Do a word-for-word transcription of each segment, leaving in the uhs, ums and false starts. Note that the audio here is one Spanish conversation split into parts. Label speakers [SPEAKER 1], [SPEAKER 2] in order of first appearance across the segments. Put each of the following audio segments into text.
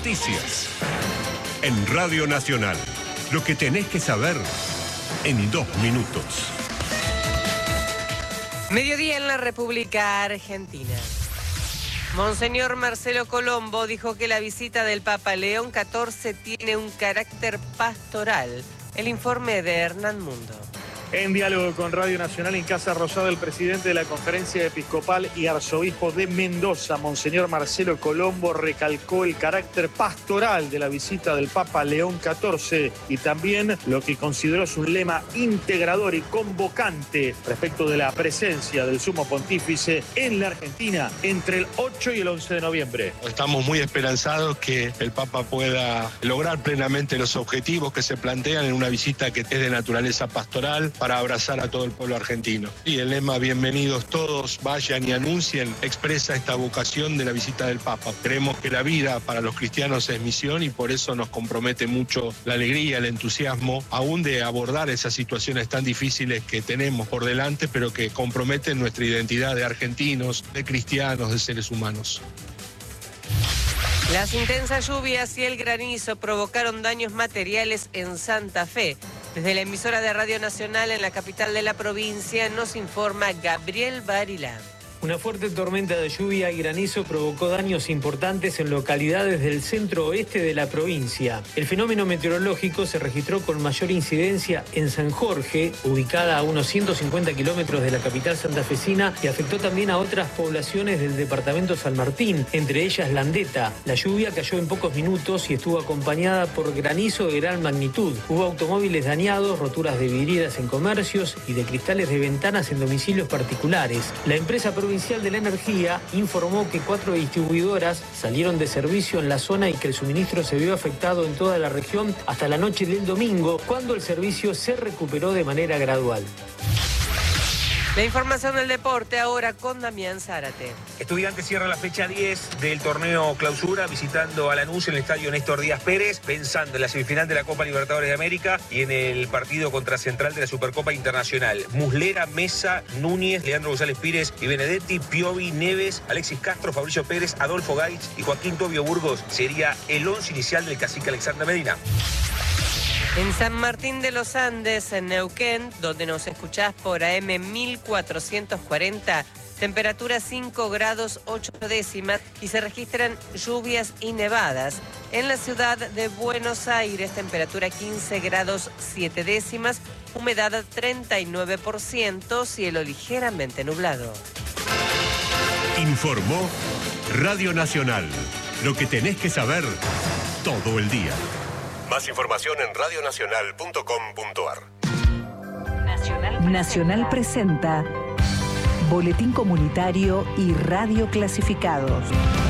[SPEAKER 1] Noticias. En Radio Nacional. Lo que tenés que saber en dos minutos.
[SPEAKER 2] Mediodía en la República Argentina. Monseñor Marcelo Colombo dijo que la visita del Papa León catorce tiene un carácter pastoral. El informe de Hernán Mundo.
[SPEAKER 3] En diálogo con Radio Nacional en Casa Rosada, el presidente de la Conferencia Episcopal y arzobispo de Mendoza, Monseñor Marcelo Colombo, recalcó el carácter pastoral de la visita del Papa León catorce y también lo que consideró es un lema integrador y convocante respecto de la presencia del Sumo Pontífice en la Argentina entre el ocho y el once de noviembre.
[SPEAKER 4] Estamos muy esperanzados que el Papa pueda lograr plenamente los objetivos que se plantean en una visita que es de naturaleza pastoral, para abrazar a todo el pueblo argentino. Y el lema "bienvenidos todos, vayan y anuncien" expresa esta vocación de la visita del Papa. Creemos que la vida para los cristianos es misión y por eso nos compromete mucho la alegría, el entusiasmo, aún de abordar esas situaciones tan difíciles que tenemos por delante, pero que comprometen nuestra identidad de argentinos, de cristianos, de seres humanos.
[SPEAKER 2] Las intensas lluvias y el granizo provocaron daños materiales en Santa Fe. Desde la emisora de Radio Nacional en la capital de la provincia nos informa Gabriel Barilán.
[SPEAKER 5] Una fuerte tormenta de lluvia y granizo provocó daños importantes en localidades del centro oeste de la provincia. El fenómeno meteorológico se registró con mayor incidencia en San Jorge, ubicada a unos ciento cincuenta kilómetros de la capital santafesina, y afectó también a otras poblaciones del departamento San Martín, entre ellas Landeta. La lluvia cayó en pocos minutos y estuvo acompañada por granizo de gran magnitud. Hubo automóviles dañados, roturas de vidrieras en comercios y de cristales de ventanas en domicilios particulares. La empresa provincial de la Energía informó que cuatro distribuidoras salieron de servicio en la zona y que el suministro se vio afectado en toda la región hasta la noche del domingo, cuando el servicio se recuperó de manera gradual.
[SPEAKER 2] La información del deporte ahora con Damián Zárate.
[SPEAKER 6] Estudiantes cierra la fecha diez del torneo Clausura visitando a Lanús en el estadio Néstor Díaz Pérez, pensando en la semifinal de la Copa Libertadores de América y en el partido contra Central de la Supercopa Internacional. Muslera, Mesa, Núñez, Leandro González Pires y Benedetti, Piovi, Neves, Alexis Castro, Fabricio Pérez, Adolfo Gaich y Joaquín Tobio Burgos sería el once inicial del cacique Alexander Medina.
[SPEAKER 2] En San Martín de los Andes, en Neuquén, donde nos escuchás por A M mil cuatrocientos cuarenta, temperatura cinco grados ocho décimas y se registran lluvias y nevadas. En la ciudad de Buenos Aires, temperatura quince grados siete décimas, humedad treinta y nueve por ciento, cielo ligeramente nublado.
[SPEAKER 1] Informó Radio Nacional. Lo que tenés que saber todo el día. Más información en radio nacional punto com punto a r.
[SPEAKER 7] Nacional, Nacional presenta Boletín Comunitario y Radio Clasificados.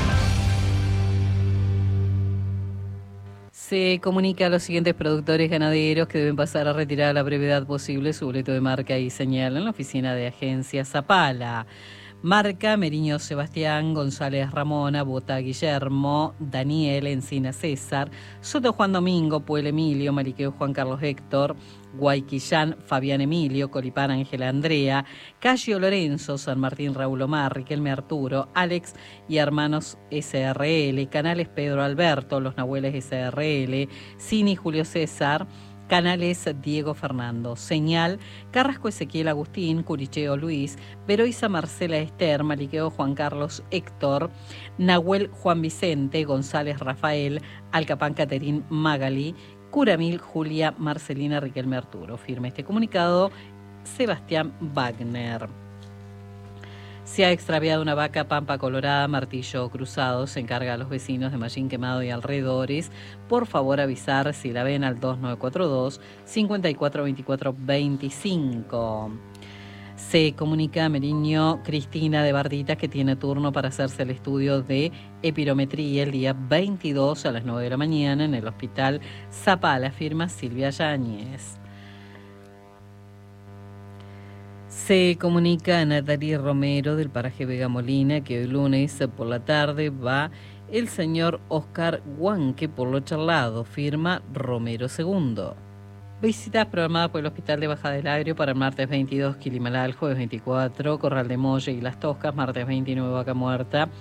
[SPEAKER 8] Se comunica a los siguientes productores ganaderos que deben pasar a retirar a la brevedad posible su boleto de marca y señal en la oficina de agencia Zapala. Marca: Meriño Sebastián, González Ramona, Bota Guillermo, Daniel, Encina César, Soto Juan Domingo, Puel Emilio, Mariqueo Juan Carlos Héctor, Guayquillán Fabián Emilio, Colipán Ángela Andrea, Cayo Lorenzo, San Martín Raúl Omar, Riquelme Arturo, Alex y Hermanos S R L, Canales Pedro Alberto, Los Nahueles S R L, Cini Julio César, Canales Diego Fernando, Señal, Carrasco Ezequiel Agustín, Curicheo Luis, Veroiza Marcela Esther, Mariqueo Juan Carlos Héctor, Nahuel Juan Vicente, González Rafael, Alcapán Caterín Magali, Curamil Julia Marcelina Riquelme Arturo. Firma este comunicado Sebastián Wagner. Se ha extraviado una vaca pampa colorada, martillo cruzado. Se encarga a los vecinos de Mallín Quemado y alrededores. Por favor avisar si la ven al dos nueve cuatro dos, cinco cuatro dos cuatro dos cinco. Se comunica a Meriño Cristina de Barditas que tiene turno para hacerse el estudio de epirometría el día veintidós a las nueve de la mañana en el Hospital Zapala. Firma Silvia Yáñez. Se comunica a Natalie Romero del paraje Vega Molina que hoy lunes por la tarde va el señor Oscar Guanque por lo charlado. Firma Romero segundo. Visitas programadas por el Hospital de Baja del Agrio para el martes veintidós, Quilimalal, jueves veinticuatro, Corral de Molle y Las Toscas, martes veintinueve, Vaca Muerta,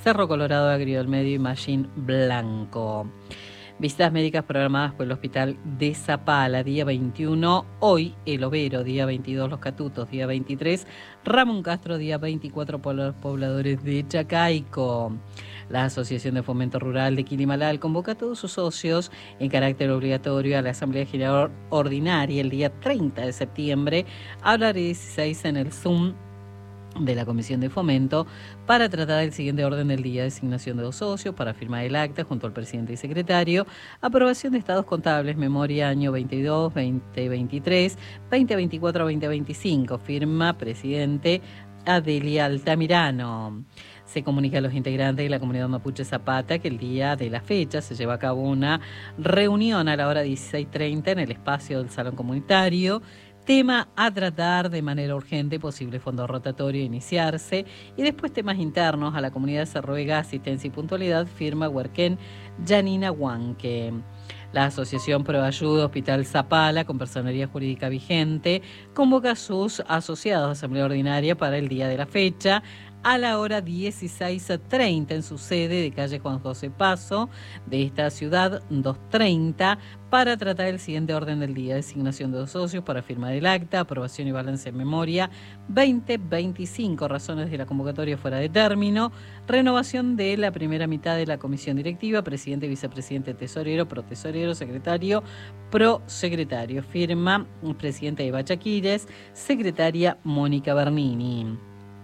[SPEAKER 8] Cerro Colorado, Agrio del Medio y Mallín Blanco. Visitas médicas programadas por el Hospital de Zapala, día veintiuno, hoy El Overo, día veintidós Los Catutos, día veintitrés Ramón Castro, día veinticuatro por los pobladores de Chacaico. La Asociación de Fomento Rural de Quilimalal convoca a todos sus socios en carácter obligatorio a la Asamblea General Ordinaria el día treinta de septiembre a las dieciséis en el Zoom de la Comisión de Fomento para tratar el siguiente orden del día: designación de dos socios para firmar el acta junto al presidente y secretario, aprobación de estados contables, memoria año veintidós, veinte veintitrés, veinte veinticuatro, veinte veinticinco, firma presidente Adelia Altamirano. Se comunica a los integrantes de la comunidad mapuche Zapata que el día de la fecha se lleva a cabo una reunión a la hora dieciséis treinta en el espacio del Salón Comunitario. Tema a tratar de manera urgente, posible fondo rotatorio a iniciarse, y después temas internos. A la comunidad se ruega asistencia y puntualidad, firma Huerquén Yanina Huanque. La Asociación Pro Ayuda Hospital Zapala, con personería jurídica vigente, convoca a sus asociados a Asamblea Ordinaria para el día de la fecha, a la hora dieciséis treinta en su sede de calle Juan José Paso de esta ciudad, dos treinta, para tratar el siguiente orden del día: designación de dos socios para firmar el acta, aprobación y balance en memoria, veinte veinticinco, razones de la convocatoria fuera de término, renovación de la primera mitad de la comisión directiva, presidente, vicepresidente, tesorero, protesorero, secretario, prosecretario, firma presidente Eva Chaquires, secretaria Mónica Bernini.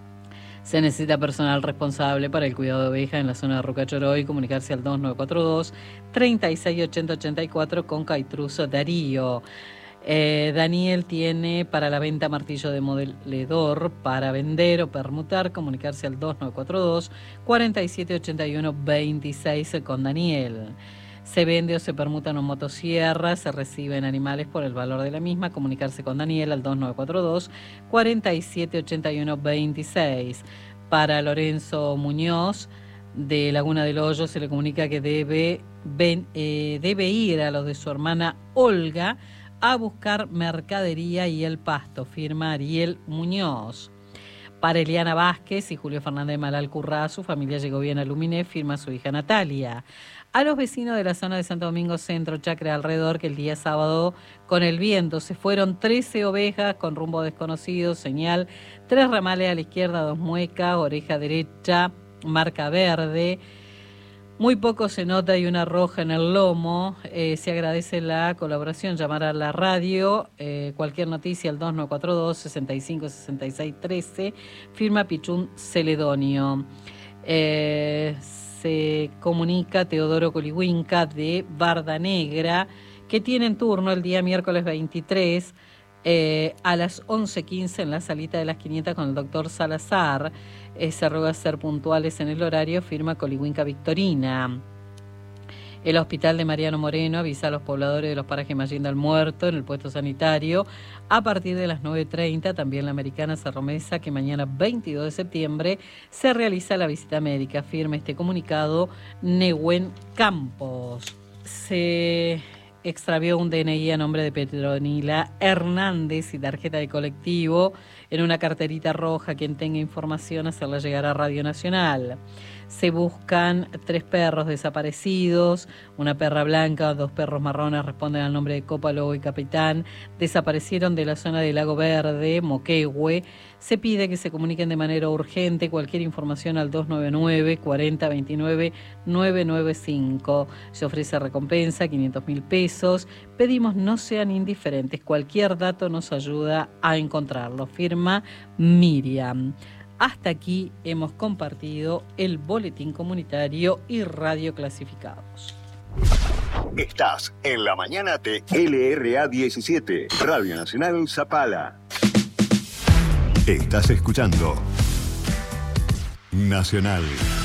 [SPEAKER 8] Se necesita personal responsable para el cuidado de ovejas en la zona de Rucachoroy. Comunicarse al dos nueve cuatro dos, tres seis ocho cero ocho cuatro con Caitruso Darío. Eh, Daniel tiene para la venta martillo de demoledor para vender o permutar. Comunicarse al dos nueve cuatro dos, cuatro siete ocho uno, dos seis con Daniel. Se vende o se permutan o motosierras, se reciben animales por el valor de la misma. Comunicarse con Daniel al dos nueve cuatro dos, cuatro siete ocho uno, dos seis. Para Lorenzo Muñoz, de Laguna del Hoyo, se le comunica que debe, ven, eh, debe ir a los de su hermana Olga a buscar mercadería y el pasto, firma Ariel Muñoz. Para Eliana Vázquez y Julio Fernández Malal Currá, su familia llegó bien a Luminé, firma su hija Natalia. A los vecinos de la zona de Santo Domingo Centro, Chacra alrededor, que el día sábado con el viento se fueron trece ovejas con rumbo desconocido, señal, tres ramales a la izquierda, dos muecas, oreja derecha, marca verde. Muy poco se nota y una roja en el lomo. Eh, se agradece la colaboración, llamar a la radio, eh, cualquier noticia al dos nueve cuatro dos, sesenta y cinco, sesenta y seis, trece, firma Pichún Celedonio. Eh, se comunica Teodoro Colihuinca de Barda Negra, que tienen turno el día miércoles veintitrés eh, a las once quince en la salita de las quinientas con el doctor Salazar. Eh, se ruega ser puntuales en el horario, firma Colihuinca Victorina. El Hospital de Mariano Moreno avisa a los pobladores de los parajes Mallín del Muerto en el puesto sanitario a partir de las nueve treinta. También la Americana Cerro Mesa, que mañana veintidós de septiembre se realiza la visita médica. Firma este comunicado Nehuen Campos. Se extravió un D N I a nombre de Petronila Hernández y tarjeta de colectivo en una carterita roja. Quien tenga información, hacerla llegar a Radio Nacional. Se buscan tres perros desaparecidos, una perra blanca, dos perros marrones, responden al nombre de Copa, Lobo y Capitán. Desaparecieron de la zona del Lago Verde, Moquehue. Se pide que se comuniquen de manera urgente. Cualquier información al dos nueve nueve, cuatro cero veintinueve, novecientos noventa y cinco. Se ofrece recompensa, quinientos mil pesos. Pedimos no sean indiferentes. Cualquier dato nos ayuda a encontrarlo. Firma Miriam. Hasta aquí hemos compartido el boletín comunitario y radio clasificados.
[SPEAKER 9] Estás en la mañana de L R A diecisiete, Radio Nacional Zapala.
[SPEAKER 1] Estás escuchando Nacional.